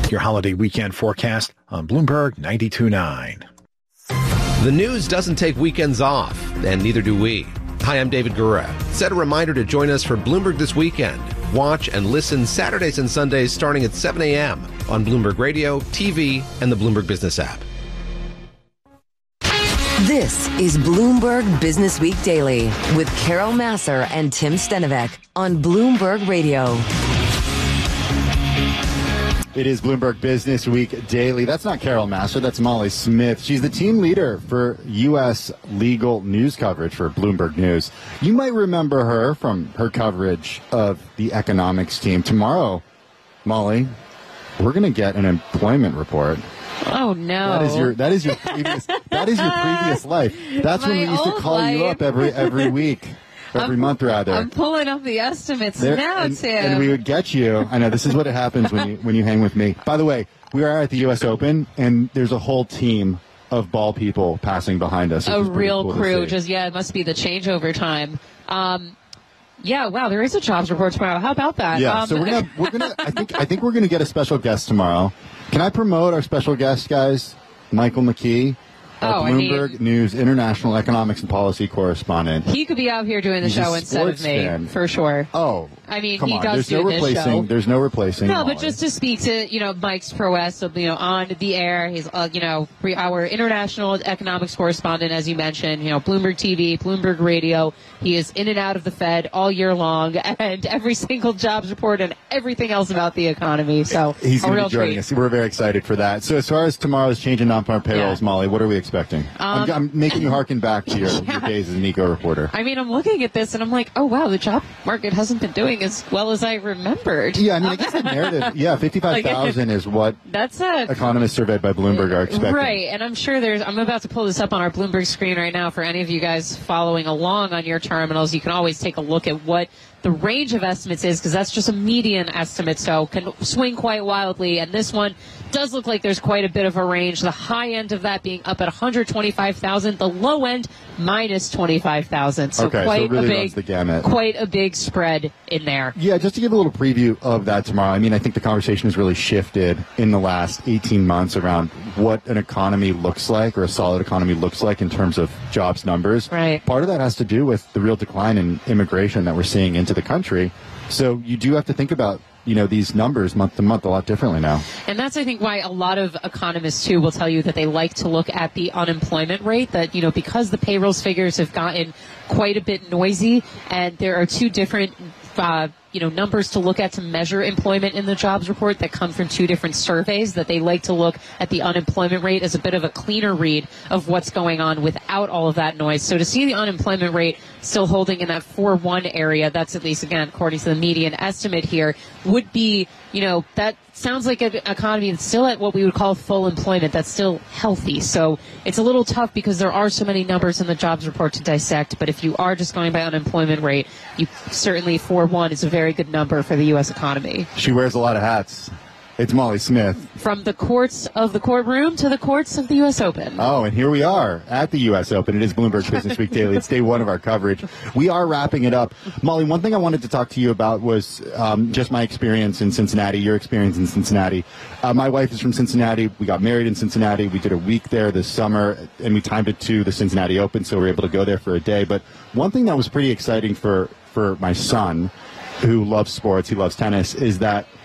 Your holiday weekend forecast on Bloomberg 92.9. The news doesn't take weekends off, and neither do we. Hi, I'm David Gura. Set a reminder to join us for Bloomberg This Weekend. Watch and listen Saturdays and Sundays starting at 7 a.m. on Bloomberg Radio, TV, and the Bloomberg Business app. This is Bloomberg Business Week Daily with Carol Massar and Tim Stenovec on Bloomberg Radio. It is Bloomberg Business Week Daily. That's not Carol Massar, that's Molly Smith. She's the team leader for U.S. legal news coverage for Bloomberg News. You might remember her from her coverage of the economics team. Tomorrow, Molly, we're going to get an employment report. Oh no! That is your previous life. That's when we used to call you up every week. Every month, rather. I'm pulling up the estimates now, Tim. And we would get you. I know this is what happens when you hang with me. By the way, we are at the U.S. Open, and there's a whole team of ball people passing behind us. A real crew. It must be the changeover time. Yeah, wow, there is a jobs report tomorrow. How about that? Yeah, so we're gonna. I think we're gonna get a special guest tomorrow. Can I promote our special guest, guys? Michael McKee. Bloomberg News International Economics and Policy Correspondent. He could be out here doing the show instead of me, for sure. Oh, I mean, come he on. does do this show. There's no replacing. No, but just to speak to Mike's prowess, on the air. He's our international economics correspondent, as you mentioned. Bloomberg TV, Bloomberg Radio. He is in and out of the Fed all year long, and every single jobs report and everything else about the economy. So he's going to be joining us. We're very excited for that. So as far as tomorrow's change in non-farm payrolls, Molly, what are we expecting? I'm making you harken back to your days as an eco reporter. I mean, I'm looking at this and I'm like, oh wow, the job market hasn't been doing as well as I remembered. Yeah, I mean, I guess the narrative, 55,000 is what economists surveyed by Bloomberg are expecting. Right, and I'm sure I'm about to pull this up on our Bloomberg screen right now for any of you guys following along on your terminals. You can always take a look at what the range of estimates is, because that's just a median estimate, so can swing quite wildly. And this one does look like there's quite a bit of a range. The high end of that being up at 125,000, the low end minus 25,000. So quite a big spread in there. Yeah, just to give a little preview of that tomorrow. I mean, I think the conversation has really shifted in the last 18 months around what an economy looks like, or a solid economy looks like, in terms of jobs numbers. Right. Part of that has to do with the real decline in immigration that we're seeing into the country. So you do have to think about these numbers month to month a lot differently now. And that's, I think, why a lot of economists, too, will tell you that they like to look at the unemployment rate, that, because the payrolls figures have gotten quite a bit noisy, and there are two different numbers to look at to measure employment in the jobs report that come from two different surveys, that they like to look at the unemployment rate as a bit of a cleaner read of what's going on without all of that noise. So to see the unemployment rate still holding in that 4.1 area, that's at least, again, according to the median estimate here, would be, that sounds like an economy that's still at what we would call full employment, that's still healthy. So it's a little tough because there are so many numbers in the jobs report to dissect, but if you are just going by unemployment rate, you certainly 4.1 is a very good number for the U.S. economy. She wears a lot of hats. It's Molly Smith. From the courts of the courtroom to the courts of the U.S. Open. Oh, and here we are at the U.S. Open. It is Bloomberg Business Week Daily. It's day one of our coverage. We are wrapping it up. Molly, one thing I wanted to talk to you about was just my experience in Cincinnati, your experience in Cincinnati. My wife is from Cincinnati. We got married in Cincinnati. We did a week there this summer, and we timed it to the Cincinnati Open, so we were able to go there for a day. But one thing that was pretty exciting for my son, who loves sports, he loves tennis, is that